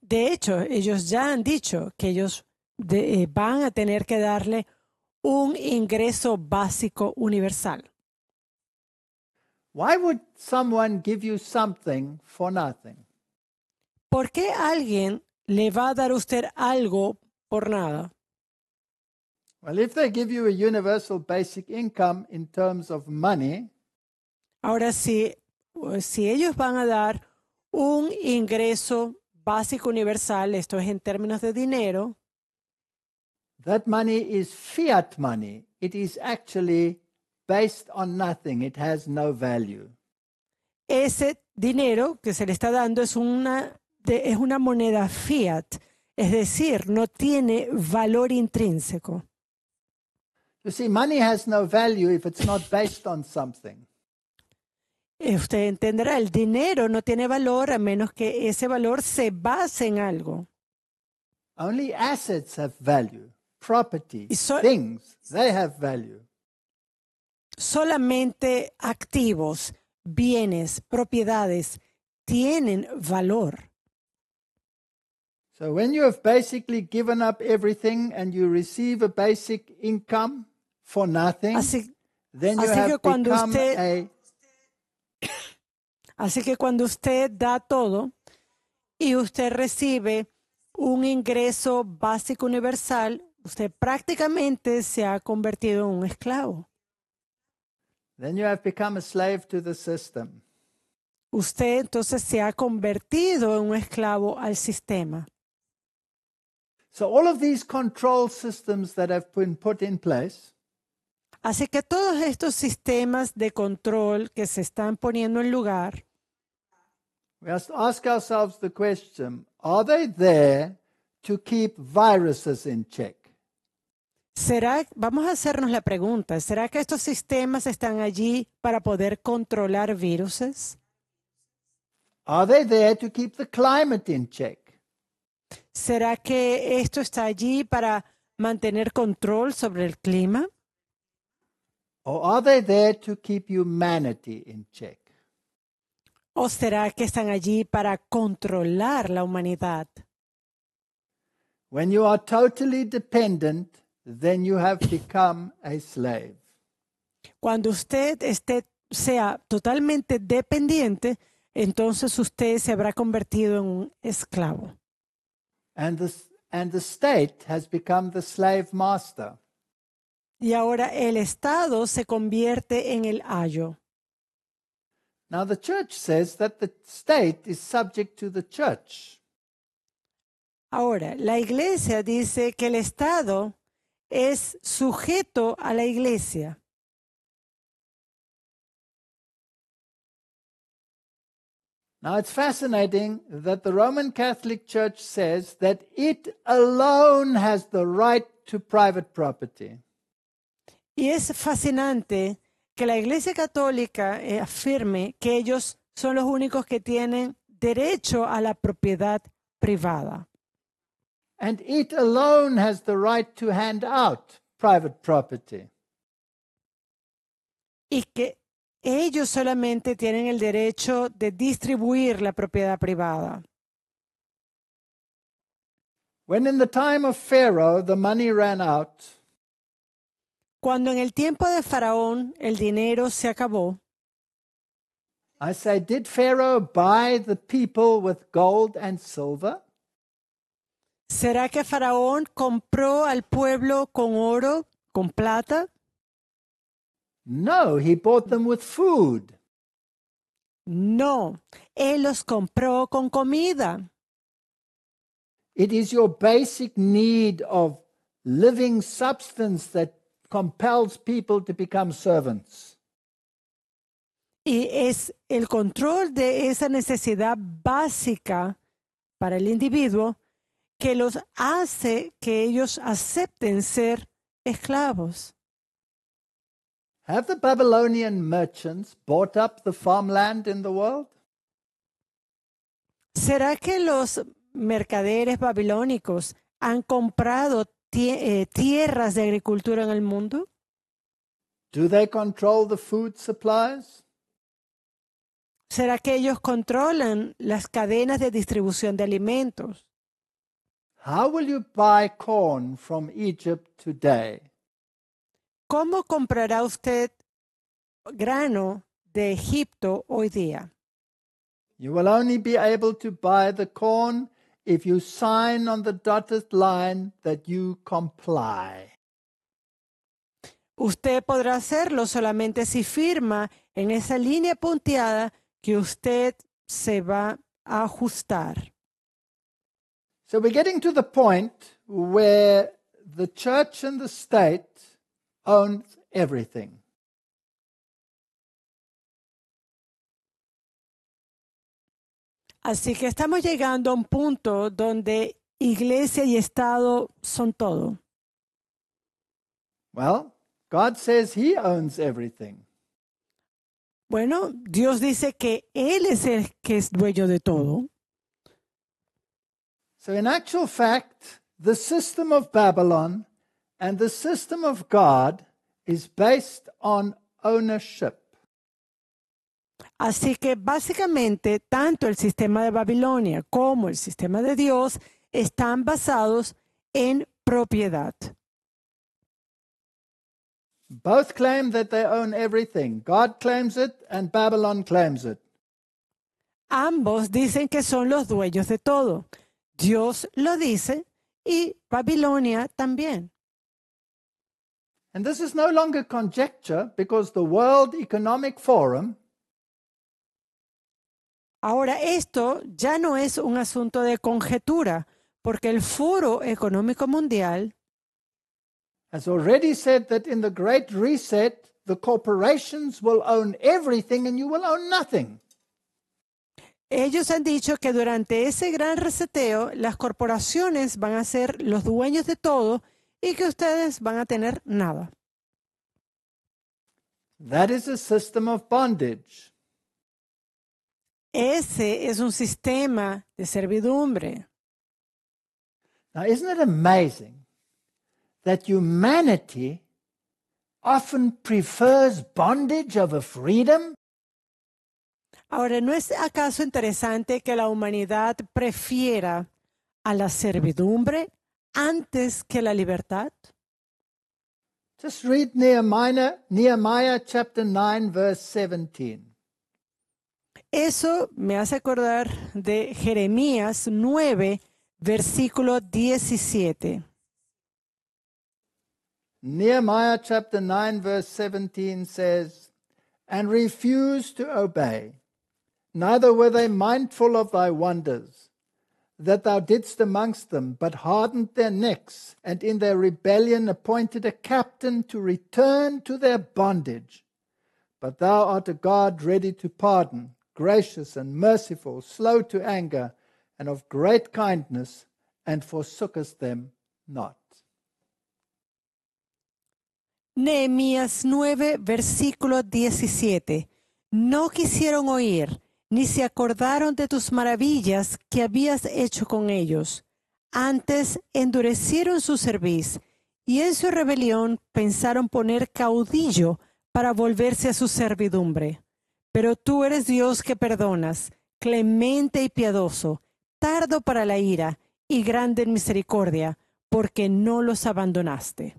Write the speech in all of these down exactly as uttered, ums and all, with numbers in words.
De hecho, ellos ya han dicho que ellos de- eh, van a tener que darle un ingreso básico universal. Why would someone give you something for nothing? ¿Por qué alguien le va a dar a usted algo por nada? Well, if they give you a universal basic income in terms of money, Ahora, si, si ellos van a dar un ingreso básico universal, esto es en términos de dinero, that money is fiat money. It is actually based on nothing. It has no value. ese dinero que se le está dando es una, de- es una moneda fiat, es decir, no tiene valor intrínseco. You see, money has no value if it's not based on something. Eh, Usted entenderá, el dinero no tiene valor a menos que ese valor se base en algo. Only assets have value. Property, Y so- things, they have value. Solamente activos, bienes, propiedades tienen valor. So when you have basically given up everything and you receive a basic income for nothing, Así, then you así que have cuando become usted- a así que cuando usted da todo y usted recibe un ingreso básico universal, usted prácticamente se ha convertido en un esclavo. then you have become a slave to the system. Usted entonces se ha convertido en un esclavo al sistema. So all of these control systems that have been put in place Así que todos estos sistemas de control que se están poniendo en lugar, we must ask ourselves the question, are they there to keep viruses in check? ¿será, vamos a hacernos la pregunta, ¿será que estos sistemas están allí para poder controlar viruses? Are they there to keep the climate in check? ¿Será que esto está allí para mantener control sobre el clima? Or are they there to keep humanity in check? ¿O será que están allí para controlar la humanidad? When you are totally dependent, then you have become a slave. Cuando usted esté, sea totalmente dependiente, entonces usted se habrá convertido en un esclavo. And the, and the state has become the slave master. Y ahora el Estado se convierte en el ayo. Now, the church says that the state is subject to the church. Ahora, la iglesia dice que el Estado es sujeto a la iglesia. Now, it's fascinating that the Roman Catholic Church says that it alone has the right to private property. Y es fascinante que la Iglesia Católica eh, afirme que ellos son los únicos que tienen derecho a la propiedad privada. And it alone has the right to hand out private property. Y que ellos solamente tienen el derecho de distribuir la propiedad privada. When in the time of Pharaoh the money ran out, Cuando en el tiempo de Faraón el dinero se acabó, I say, did Pharaoh buy the people with gold and silver? ¿será que Faraón compró al pueblo con oro, con plata? No, he bought them with food. No, él los compró con comida. It is your basic need of living substance that compels people to become servants. Y es el control de esa necesidad básica para el individuo que los hace que ellos acepten ser esclavos. Have the Babylonian merchants bought up the farmland in the world? ¿Será que los mercaderes babilónicos han comprado tie- eh, tierras de agricultura en el mundo? Do they control the food supplies? ¿Será que ellos controlan las cadenas de distribución de alimentos? how will you buy corn from Egypt today? ¿Cómo comprará usted grano de Egipto hoy día? You will only be able to buy the corn if you sign on the dotted line that you comply. Usted podrá hacerlo solamente si firma en esa línea punteada que usted se va a ajustar. So we're getting to the point where the church and the state own everything. Así que estamos llegando a un punto donde iglesia y Estado son todo. Well, God says He owns everything. Bueno, Dios dice que Él es el que es dueño de todo. So, in actual fact, the system of Babylon and the system of God is based on ownership. Así que básicamente tanto el sistema de Babilonia como el sistema de Dios están basados en propiedad. Both claim that they own everything. God claims it and Babylon claims it. Ambos dicen que son los dueños de todo. Dios lo dice y Babilonia también. And this is no longer conjecture because the World Economic Forum Ahora, esto ya no es un asunto de conjetura, porque el Foro Económico Mundial has already said that in the Great Reset, the corporations will own everything and you will own nothing. Ellos han dicho que durante ese gran reseteo, las corporaciones van a ser los dueños de todo y que ustedes van a tener nada. That is a system of bondage. Ese es un sistema de servidumbre. Now, isn't it amazing that humanity often prefers bondage over freedom? Ahora, ¿no es acaso interesante que la humanidad prefiera a la servidumbre antes que la libertad? Just read Nehemiah, Nehemiah chapter nine, verse seventeen. Eso me hace acordar de Jeremías nueve, versículo diecisiete. Nehemiah chapter nine, verse seventeen says, "And refused to obey, neither were they mindful of thy wonders, that thou didst amongst them, but hardened their necks, and in their rebellion appointed a captain to return to their bondage. But thou art a God ready to pardon, gracious and merciful, slow to anger, and of great kindness, and forsookest them not." Nehemías nueve, versículo diecisiete. No quisieron oír, ni se acordaron de tus maravillas que habías hecho con ellos. Antes endurecieron su cerviz, y en su rebelión pensaron poner caudillo para volverse a su servidumbre. Pero tú eres Dios que perdonas, clemente y piadoso, tardo para la ira y grande en misericordia, porque no los abandonaste.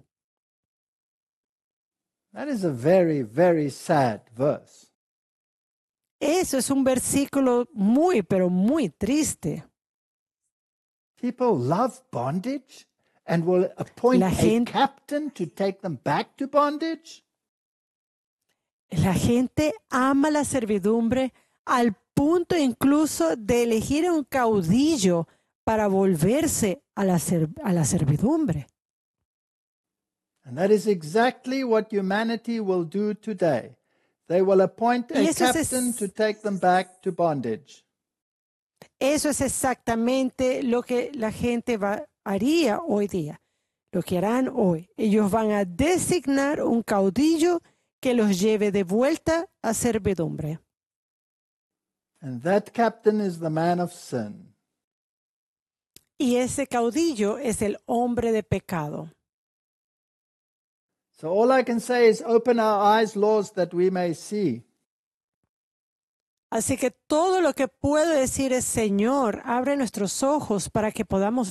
That is a very, very sad verse. Eso es un versículo muy, pero muy triste. People love bondage and will appoint La a gente- captain to take them back to bondage. La gente ama la servidumbre al punto incluso de elegir un caudillo para volverse a la, ser- a la servidumbre. And that is exactly what humanity will do today. They will appoint a Y eso es captain es- to take them back to bondage. Eso es exactamente lo que la gente va, haría hoy día, lo que harán hoy. Ellos van a designar un caudillo que los lleve de vuelta a servidumbre. And that captain is the man of sin. Y ese caudillo es el hombre de pecado. So all I can say is open our eyes, Lord, that we may see. Así que todo lo que puedo decir es, Señor, abre nuestros ojos para que podamos